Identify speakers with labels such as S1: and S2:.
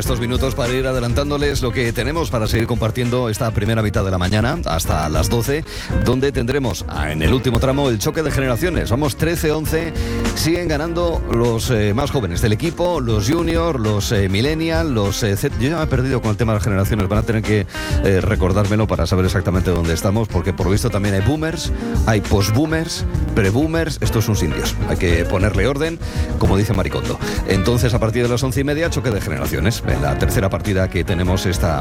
S1: estos minutos para ir adelantándoles lo que tenemos para seguir compartiendo esta primera mitad de la mañana hasta las 12, donde tendremos en el último tramo el choque de generaciones. Vamos 13-11, siguen ganando los más jóvenes del equipo, los juniors, los millennials, los Z. Yo ya me he perdido con el tema de las generaciones, van a tener que recordármelo para saber exactamente dónde estamos, porque por lo visto también hay boomers, hay post-boomers, pre-boomers, esto es un sin Dios. Hay que ponerle orden, como dice Maricondo. Entonces, a partir de las 11:30, choque de generaciones. En la tercera partida que tenemos esta